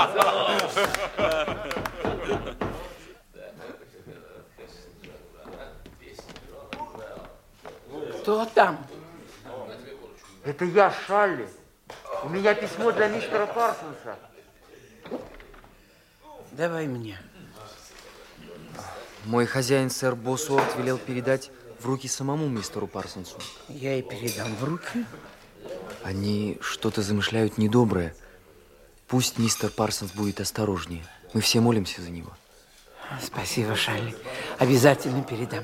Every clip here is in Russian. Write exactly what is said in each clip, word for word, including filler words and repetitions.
Кто там? Это я, Шалли. У меня письмо для мистера Парсонса. Давай мне. Мой хозяин, сэр Босуорт, велел передать в руки самому мистеру Парсонсу. Я и передам в руки. Они что-то замышляют недоброе. Пусть мистер Парсонс будет осторожнее. Мы все молимся за него. Спасибо, Шалли. Обязательно передам.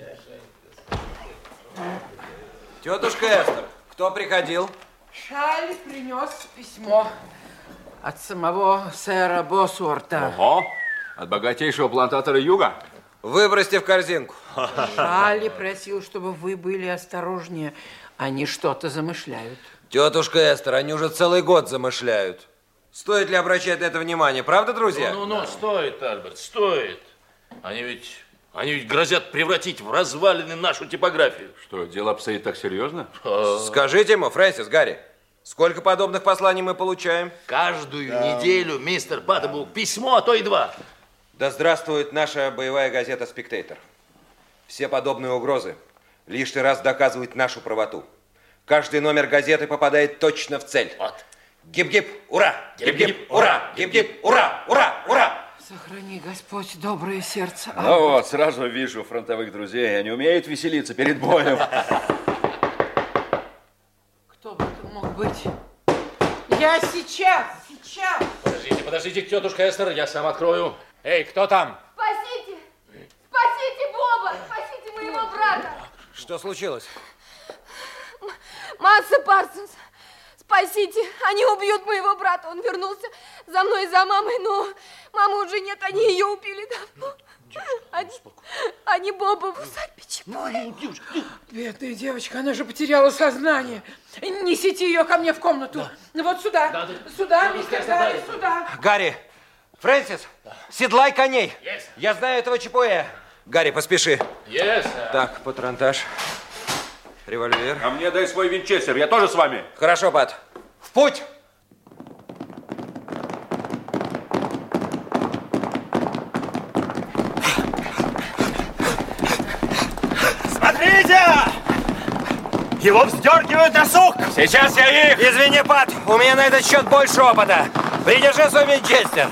Тетушка Эстер, кто приходил? Шалли принес письмо от самого сэра Босуорта. Ого, от богатейшего плантатора Юга. Выбросьте в корзинку. Шалли просил, чтобы вы были осторожнее. Они что-то замышляют. Тетушка Эстер, они уже целый год замышляют. Стоит ли обращать на это внимание, правда, друзья? Ну-ну, стоит, Альберт, стоит. Они ведь, они ведь грозят превратить в развалины нашу типографию. Что, дело обстоит так серьезно? Скажите ему, Фрэнсис, Гарри, сколько подобных посланий мы получаем? Каждую да. неделю, мистер Паттербук, письмо, а то и два. Да здравствует наша боевая газета «Спектейтор». Все подобные угрозы лишний раз доказывают нашу правоту. Каждый номер газеты попадает точно в цель. Вот. Гип-гип, ура! Гип-гип, ура! Гип-гип, ура! Ура! Ура! Сохрани, Господь, доброе сердце. Ну а... вот, сразу вижу фронтовых друзей. Они умеют веселиться перед боем. Кто бы это мог быть? Я сейчас, сейчас. Подождите, подождите, тетушка Эстер, я сам открою. Эй, кто там? Спасите! Спасите Боба! Спасите моего брата! Что случилось? Масса Парсонс! Спасите! Они убьют моего брата. Он вернулся за мной и за мамой, но мамы уже нет, они ее убили давно. Они, они Боба в усадьбе Чапаева. Бедная девочка, она же потеряла сознание. Несите ее ко мне в комнату. Да. Вот сюда. Да, да. Сюда, мистер Гарри, сюда. Гарри, Фрэнсис, да. Седлай коней. Yes. Я знаю этого Чапуэя. Гарри, поспеши. Yes. Так, патронтаж. Револьвер. А мне дай свой винчестер, я тоже с вами. Хорошо, Пат. В путь! Смотрите! Его вздергивают на сук! Сейчас я их... Извини, Пат, у меня на этот счет больше опыта. Придержи свой винчестер.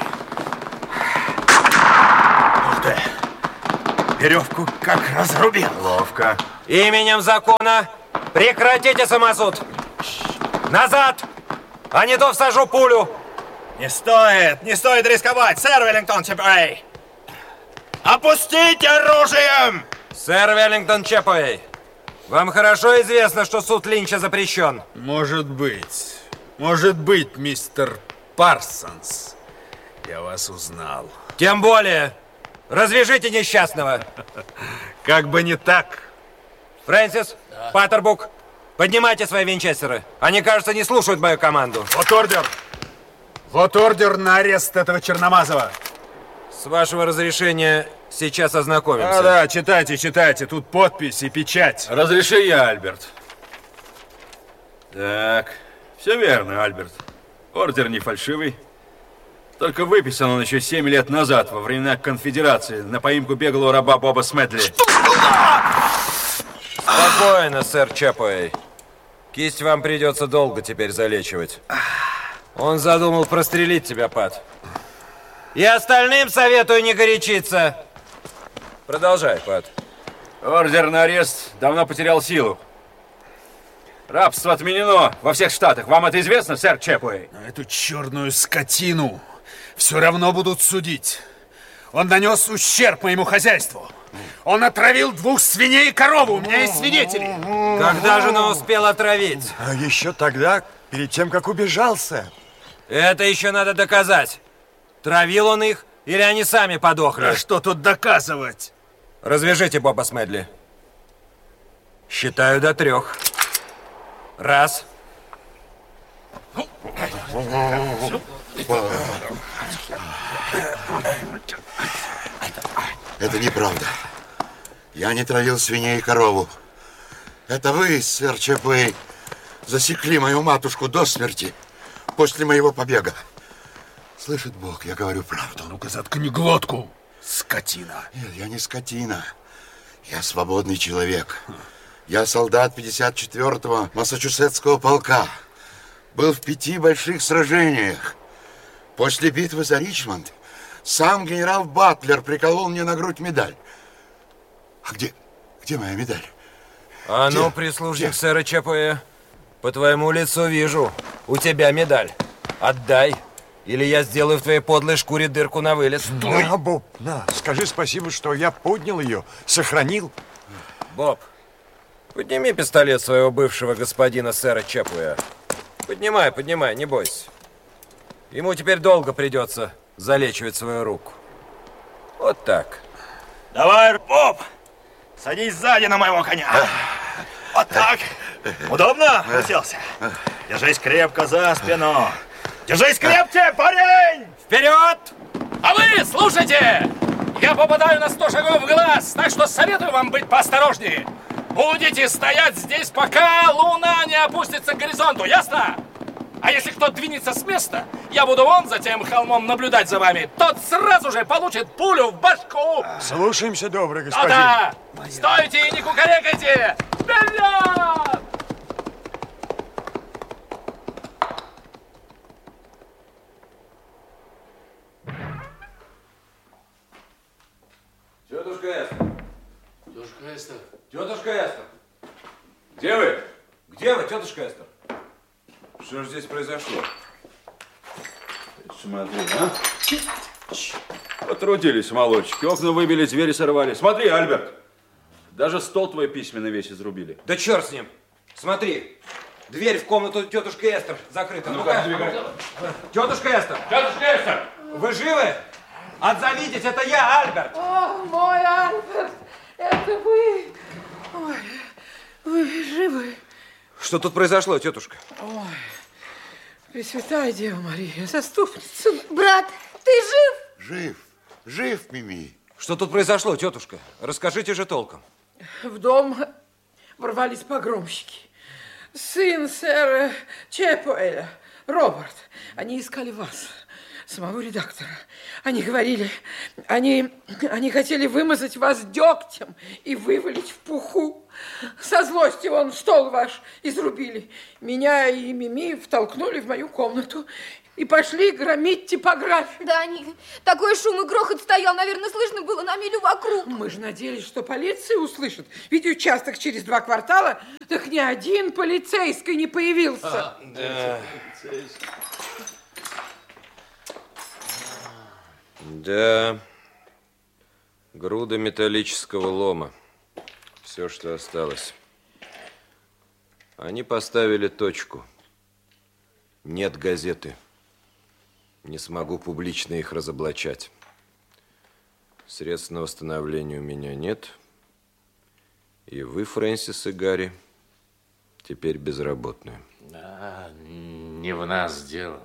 Ух ты! Веревку как разрубил. Ловко. Именем закона прекратите самосуд. Назад! А не то всажу пулю. Не стоит, не стоит рисковать, сэр Веллингтон Чапуэй. Опустите оружием! Сэр Веллингтон Чапуэй, вам хорошо известно, что суд Линча запрещен? Может быть. Может быть, мистер Парсонс. Я вас узнал. Тем более. Развяжите несчастного. Как бы не так. Фрэнсис, да. Паттербук, поднимайте свои винчестеры. Они, кажется, не слушают мою команду. Вот ордер. Вот ордер на арест этого Черномазова. С вашего разрешения сейчас ознакомимся. А, да, читайте, читайте. Тут подпись и печать. Разреши я, Альберт. Так, все верно, Альберт. Ордер не фальшивый. Только выписан он еще семь лет назад, во времена конфедерации, на поимку беглого раба Боба Смедли. Спокойно, сэр Чапуэй. Кисть вам придется долго теперь залечивать. Он задумал прострелить тебя, Пат. И остальным советую не горячиться. Продолжай, Пат. Ордер на арест давно потерял силу. Рабство отменено во всех штатах. Вам это известно, сэр Чапуэй? Эту черную скотину все равно будут судить. Он нанес ущерб моему хозяйству. Он отравил двух свиней и корову. У меня есть свидетели. Когда же он успел отравить? А еще тогда, перед тем, как убежал, сэр. Это еще надо доказать. Травил он их или они сами подохли? А что тут доказывать? Развяжите Боба Смедли. Считаю до трех. Раз. Это неправда. Я не травил свиней и корову. Это вы, сэр Чапуэй, засекли мою матушку до смерти после моего побега. Слышит Бог, я говорю правду. Ну-ка, заткни глотку, скотина. Нет, я не скотина. Я свободный человек. Я солдат пятьдесят четвёртого Массачусетского полка. Был в пяти больших сражениях. После битвы за Ричмонд сам генерал Батлер приколол мне на грудь медаль. А где, где моя медаль? А Где? ну, прислужник Где? сэра ЧП, по твоему лицу вижу, у тебя медаль. Отдай, или я сделаю в твоей подлой шкуре дырку на вылет. На, Боб, на, скажи спасибо, что я поднял ее, сохранил. Боб, подними пистолет своего бывшего господина сэра ЧП. Поднимай, поднимай, не бойся. Ему теперь долго придется залечивать свою руку. Вот так. Давай, Боб, садись сзади на моего коня. Вот так. Удобно уселся? Держись крепко за спину. Держись крепче, парень! Вперед! А вы, слушайте! Я попадаю на сто шагов в глаз, так что советую вам быть поосторожнее. Будете стоять здесь, пока луна не опустится к горизонту, ясно? А если кто двинется с места, я буду вон за тем холмом наблюдать за вами. Тот сразу же получит пулю в башку. Слушаемся, добрый господин. Да-да! Стойте и не кукарекайте! Вперед! Тетушка Эстер! Тетушка Эстер! Тетушка Эстер! Где вы? Где вы, тетушка Эстер? Что же здесь произошло? Смотри, а? Потрудились, молодчики. Окна выбили, двери сорвали. Смотри, Альберт. Даже стол твой письменный весь изрубили. Да черт с ним. Смотри. Дверь в комнату тетушки Эстер закрыта. Ну-ка, Ну-ка. Тетушка Эстер. Тетушка Эстер! Вы живы? Отзовитесь, это я, Альберт. О, мой Альберт, это вы. Ой, вы живы? Что тут произошло, тетушка? Ой, Пресвятая Дева Мария, заступница. Брат, ты жив? Жив, жив, Мими. Что тут произошло, тетушка? Расскажите же толком. В дом ворвались погромщики. Сын сэра Чепуэля, Роберт. Они искали вас, самого редактора. Они говорили, они, они хотели вымазать вас дегтем и вывалить в пуху. Со злости вон стол ваш изрубили. Меня и Мими втолкнули в мою комнату и пошли громить типографию. Да, они... Такой шум и грохот стоял, наверное, слышно было на милю вокруг. Мы же надеялись, что полиция услышит. Ведь участок через два квартала, так ни один полицейский не появился. А, да. Да, груда металлического лома. Все, что осталось. Они поставили точку. Нет газеты. Не смогу публично их разоблачать. Средств на восстановление у меня нет. И вы, Фрэнсис и Гарри, теперь безработные. Да, не в нас дело.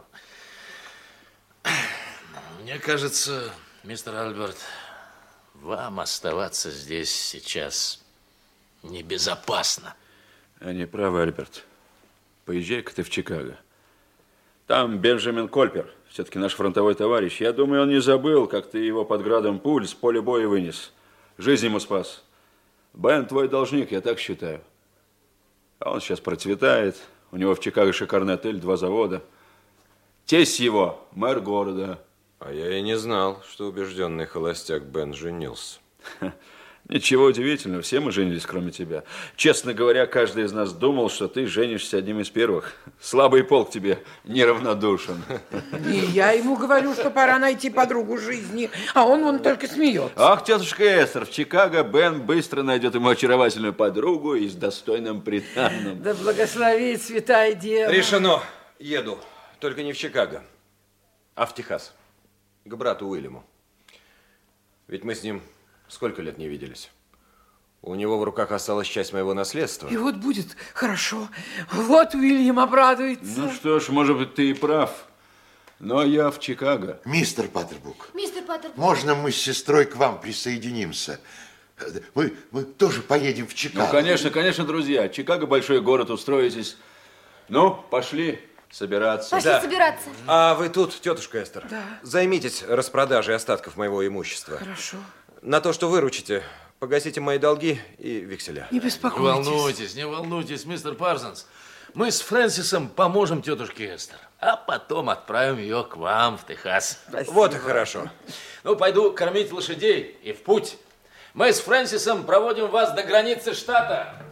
Мне кажется, мистер Альберт, вам оставаться здесь сейчас небезопасно. Они правы, Альберт. Поезжай-ка ты в Чикаго. Там Бенджамин Кольпер, все-таки наш фронтовой товарищ. Я думаю, он не забыл, как ты его под градом пуль с поля боя вынес. Жизнь ему спас. Бен твой должник, я так считаю. А он сейчас процветает. У него в Чикаго шикарный отель, два завода. Тесть его, мэр города. А я и не знал, что убежденный холостяк Бен женился. Ничего удивительного, все мы женились, кроме тебя. Честно говоря, каждый из нас думал, что ты женишься одним из первых. Слабый пол к тебе неравнодушен. И я ему говорю, что пора найти подругу жизни, а он вон только смеется. Ах, тетушка Эстер, в Чикаго Бен быстро найдет ему очаровательную подругу и с достойным приданым. Да благословит святая Дева. Решено. Еду. Только не в Чикаго, а в Техас. К брату Уильяму. Ведь мы с ним сколько лет не виделись. У него в руках осталась часть моего наследства. И вот будет хорошо. Вот Уильям обрадуется. Ну что ж, может быть, ты и прав. Но я в Чикаго. Мистер Паттербук, Мистер Паттербук. можно мы с сестрой к вам присоединимся? Мы, мы тоже поедем в Чикаго. Ну, конечно, конечно, друзья. Чикаго большой город, устроитесь. Ну, пошли. собираться. Пошли Да. собираться. А вы тут, тетушка Эстер? Да. Займитесь распродажей остатков моего имущества. Хорошо. На то, что выручите, погасите мои долги и векселя. Не Не беспокойтесь. волнуйтесь, не волнуйтесь, мистер Парсонс. Мы с Фрэнсисом поможем тетушке Эстер, а потом отправим ее к вам в Техас. Спасибо. Вот и хорошо. Ну, пойду кормить лошадей и в путь. Мы с Фрэнсисом проводим вас до границы штата.